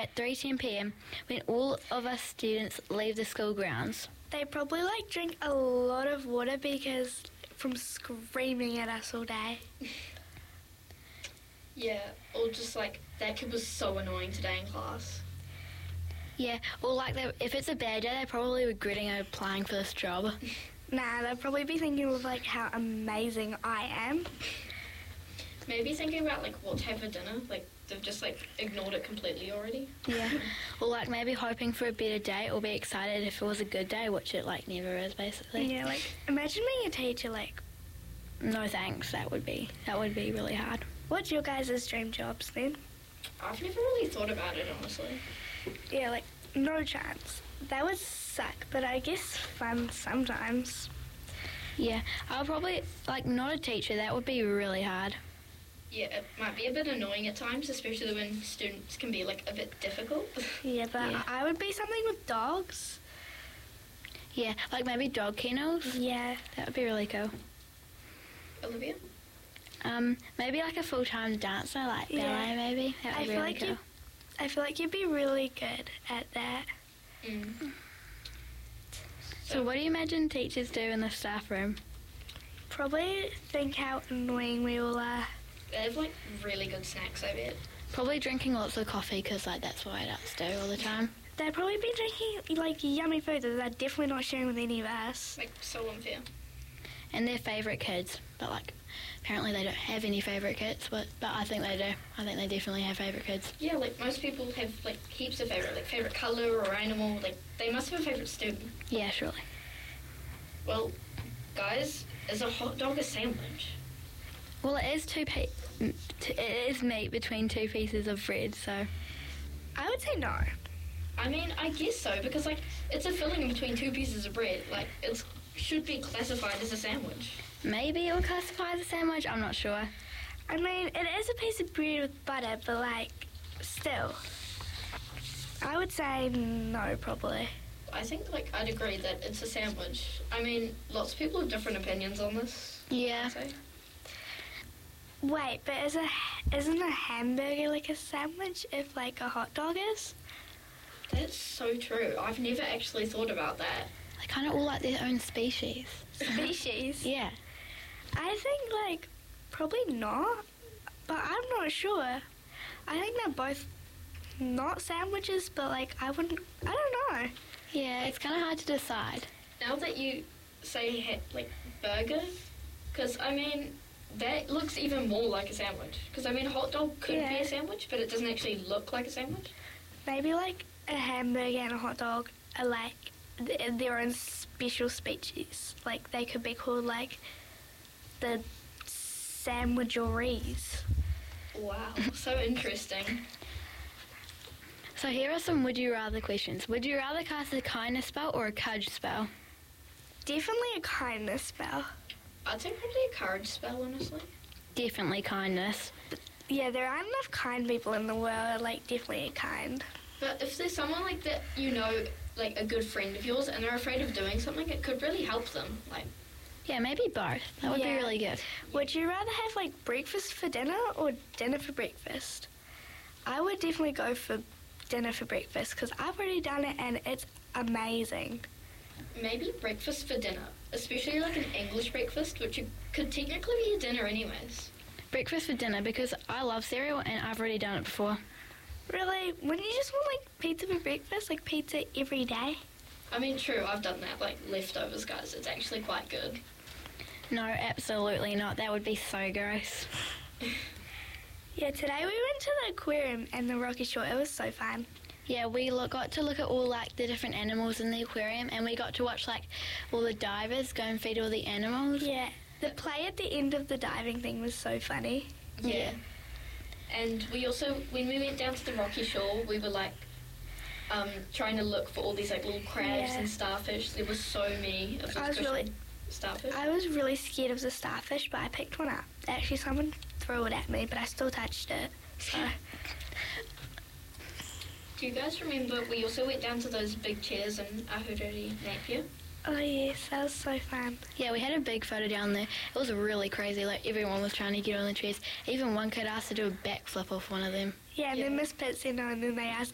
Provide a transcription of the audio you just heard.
at 3:10 p.m. when all of us students leave the school grounds? They probably drink a lot of water because from screaming at us all day. Yeah, or just that kid was so annoying today in class. Yeah, or if it's a bad day, they're probably regretting applying for this job. Nah, they'll probably be thinking of how amazing I am. Maybe thinking about what to have for dinner. They've just ignored it completely already. Yeah. Or maybe hoping for a better day or be excited if it was a good day, which it never is basically. Yeah, imagine being a teacher no thanks, that would be really hard. What's your guys' dream jobs then? I've never really thought about it, honestly. Yeah, no chance. That would suck, but I guess fun sometimes. Yeah, I'll probably, not a teacher, that would be really hard. Yeah, it might be a bit annoying at times, especially when students can be, a bit difficult. Yeah, but Yeah. I would be something with dogs. Yeah, maybe dog kennels. Yeah. That would be really cool. Olivia? Maybe a full-time dancer, ballet maybe. That would be really cool. I feel like you'd be really good at that. Mm. So what do you imagine teachers do in the staff room? Probably think how annoying we all are. They have, really good snacks, I bet. Probably drinking lots of coffee because, that's what adults do all the time. They'd probably be drinking, yummy food that they're definitely not sharing with any of us. So unfair. And their favourite kids. But, apparently they don't have any favourite kids, but I think they do. I think they definitely have favourite kids. Yeah, most people have, heaps of favourite, favourite colour or animal. They must have a favourite student. Yeah, surely. Well, guys, is a hot dog a sandwich? Well, it is meat between two pieces of bread, so... I would say no. I mean, I guess so, because, it's a filling in between two pieces of bread. It should be classified as a sandwich. Maybe it would classify as a sandwich, I'm not sure. I mean, it is a piece of bread with butter, but, still. I would say no, probably. I think, I'd agree that it's a sandwich. I mean, lots of people have different opinions on this. Yeah. I'd say. Wait, but isn't a hamburger a sandwich if a hot dog is? That's so true. I've never actually thought about that. They kind of all like their own species. Species? Yeah. I think, probably not, but I'm not sure. I think they're both not sandwiches, but, I don't know. Yeah, it's kind of hard to decide. Now that you say, burger, because, I mean, that looks even more like a sandwich. Because, I mean, a hot dog could be a sandwich, but it doesn't actually look like a sandwich. Maybe, a hamburger and a hot dog are, their own special species. They could be called, the sandwicheries. Wow, so interesting. So here are some would you rather questions. Would you rather cast a kindness spell or a courage spell? Definitely a kindness spell. I'd say probably a courage spell, honestly. Definitely kindness. Yeah, there aren't enough kind people in the world, definitely kind. But if there's someone that a good friend of yours, and they're afraid of doing something, it could really help them. Yeah, maybe both. That would be really good. Would you rather have breakfast for dinner or dinner for breakfast? I would definitely go for dinner for breakfast because I've already done it and it's amazing. Maybe breakfast for dinner, especially an English breakfast, which could technically be a dinner anyways. Breakfast for dinner because I love cereal and I've already done it before. Really? Wouldn't you just want pizza for breakfast, pizza every day? I mean, true, I've done that, leftovers, guys. It's actually quite good. No, absolutely not. That would be so gross. Yeah, today we went to the aquarium and the Rocky Shore. It was so fun. Yeah, we got to look at all the different animals in the aquarium, and we got to watch all the divers go and feed all the animals. Yeah, the play at the end of the diving thing was so funny. Yeah. And we also, when we went down to the Rocky Shore, we were trying to look for all these little crabs and starfish. There were so many of those starfish. I was really scared of the starfish, but I picked one up. Actually, someone threw it at me, but I still touched it. So. Do you guys remember we also went down to those big chairs in Ahuriri Napier? Oh yes, that was so fun. Yeah, we had a big photo down there. It was really crazy. Everyone was trying to get on the chairs. Even one kid asked to do a backflip off one of them. Yeah, and then Miss Pitt said no, and then they asked